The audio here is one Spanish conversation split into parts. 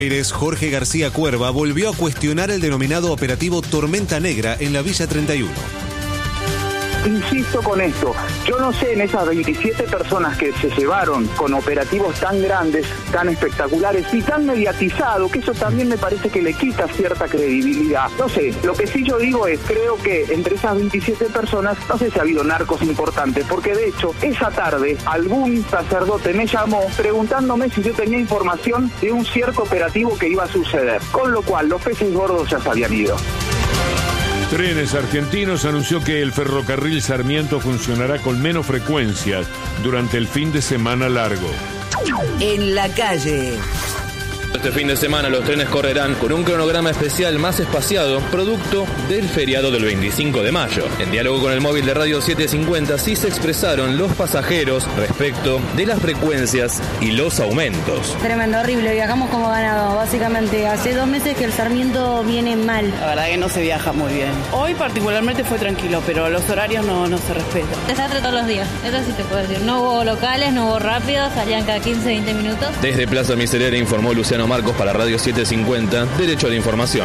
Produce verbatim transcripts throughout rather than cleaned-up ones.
Jorge García Cuerva volvió a cuestionar el denominado operativo Tormenta Negra en la Villa treinta y uno. Insisto con esto, yo no sé en esas veintisiete personas que se llevaron con operativos tan grandes, tan espectaculares y tan mediatizados, que eso también me parece que le quita cierta credibilidad. No sé, lo que sí yo digo es, creo que entre esas veintisiete personas, no sé si ha habido narcos importantes, porque de hecho, esa tarde, algún sacerdote me llamó preguntándome si yo tenía información de un cierto operativo que iba a suceder, con lo cual los peces gordos ya se habían ido. Trenes Argentinos anunció que el ferrocarril Sarmiento funcionará con menos frecuencias durante el fin de semana largo. En la calle. Este fin de semana los trenes correrán con un cronograma especial más espaciado, producto del feriado del veinticinco de mayo. En diálogo con el móvil de Radio setecientos cincuenta sí se expresaron los pasajeros respecto de las frecuencias y los aumentos. Tremendo, horrible, viajamos como ganado. Básicamente, hace dos meses que el Sarmiento viene mal. La verdad que no se viaja muy bien. Hoy particularmente fue tranquilo, pero los horarios no, no se respetan. Desastre todos los días, eso sí te puedo decir. No hubo locales, no hubo rápidos, salían cada quince, veinte minutos. Desde Plaza Miserere informó Luciano Marcos para Radio setecientos cincuenta, Derecho a la Información.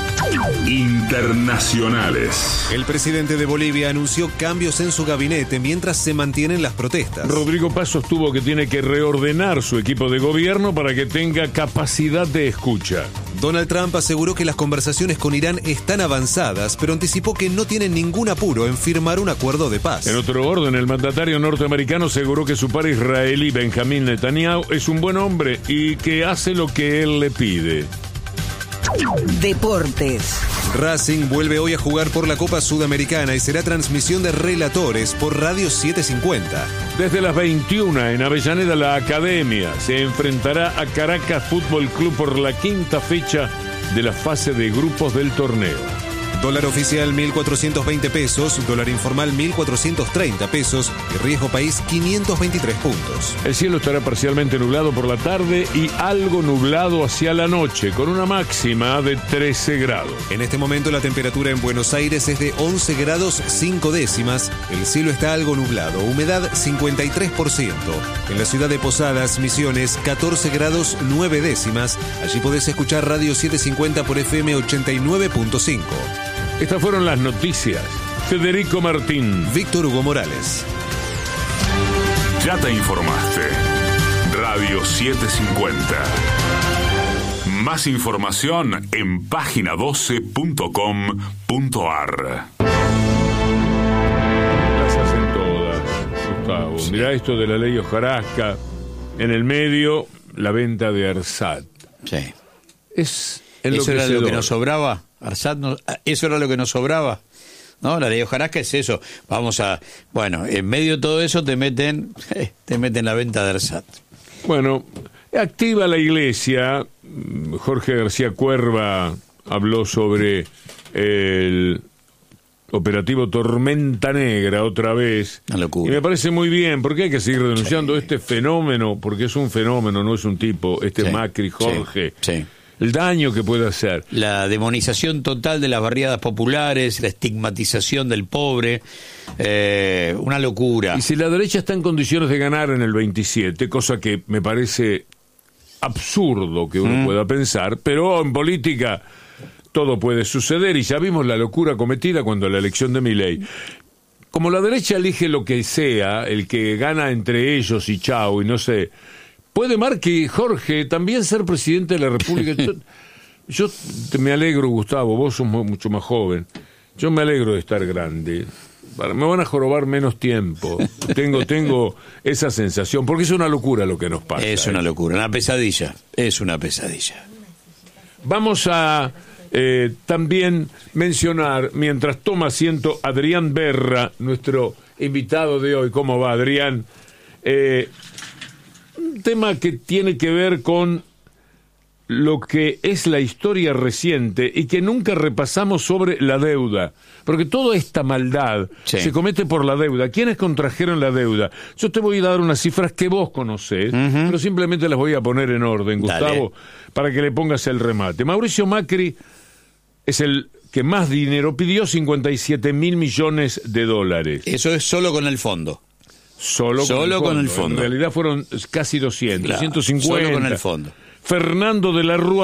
Internacionales. El presidente de Bolivia anunció cambios en su gabinete mientras se mantienen las protestas. Rodrigo Paz sostuvo que tiene que reordenar su equipo de gobierno para que tenga capacidad de escucha. Donald Trump aseguró que las conversaciones con Irán están avanzadas, pero anticipó que no tienen ningún apuro en firmar un acuerdo de paz. En otro orden, el mandatario norteamericano aseguró que su par israelí, Benjamín Netanyahu, es un buen hombre y que hace lo que él le pide. Deportes. Racing vuelve hoy a jugar por la Copa Sudamericana y será transmisión de relatores por Radio setecientos cincuenta. Desde las veintiuna en Avellaneda, la Academia se enfrentará a Caracas Fútbol Club por la quinta fecha de la fase de grupos del torneo. Dólar oficial mil cuatrocientos veinte pesos, dólar informal mil cuatrocientos treinta pesos y riesgo país quinientos veintitrés puntos. El cielo estará parcialmente nublado por la tarde y algo nublado hacia la noche, con una máxima de trece grados. En este momento la temperatura en Buenos Aires es de once grados cinco décimas, el cielo está algo nublado, humedad cincuenta y tres por ciento. En la ciudad de Posadas, Misiones, catorce grados nueve décimas. Allí podés escuchar Radio setecientos cincuenta por F M ochenta y nueve punto cinco. Estas fueron las noticias. Federico Martín. Víctor Hugo Morales. Ya te informaste. Radio setecientos cincuenta. Más información en página doce punto com punto ar. Las hacen todas, Gustavo. Sí. Mirá esto de la ley hojarasca. En el medio, la venta de ARSAT. Sí. Es ¿Eso era lo que nos sobraba? ARSAT no, eso era lo que nos sobraba, ¿no? La ley hojarasca es eso. Vamos a, bueno, en medio de todo eso te meten, te meten la venta de ARSAT. Bueno, activa la iglesia. Jorge García Cuerva habló sobre el operativo Tormenta Negra otra vez. Una locura. Y me parece muy bien, porque hay que seguir denunciando sí. este fenómeno, porque es un fenómeno, no es un tipo, este sí. Macri, Jorge. Sí. sí. El daño que puede hacer. La demonización total de las barriadas populares, la estigmatización del pobre, eh, una locura. Y si la derecha está en condiciones de ganar en el veintisiete, cosa que me parece absurdo que uno mm. pueda pensar, pero en política todo puede suceder y ya vimos la locura cometida cuando la elección de Milei. Como la derecha elige lo que sea, el que gana entre ellos y chau, y no sé... ¿Puede Marqui, Jorge, también ser presidente de la República? Yo, yo te, me alegro, Gustavo, vos sos mucho más joven. Yo me alegro de estar grande. Me van a jorobar menos tiempo. Tengo, tengo esa sensación, porque es una locura lo que nos pasa. Es una locura, una pesadilla. Es una pesadilla. Vamos a eh, también mencionar, mientras toma asiento Adrián Berra, nuestro invitado de hoy. ¿Cómo va, Adrián? Eh... Un tema que tiene que ver con lo que es la historia reciente y que nunca repasamos sobre la deuda, porque toda esta maldad sí. se comete por la deuda. ¿Quiénes contrajeron la deuda? Yo te voy a dar unas cifras que vos conocés, uh-huh. pero simplemente las voy a poner en orden, Gustavo, Dale. para que le pongas el remate. Mauricio Macri es el que más dinero pidió, cincuenta y siete mil millones de dólares. Eso es solo con el fondo. Solo, solo con, el con el fondo. En realidad fueron casi doscientos, claro, ciento cincuenta. Solo con el fondo. Fernando de la Rúa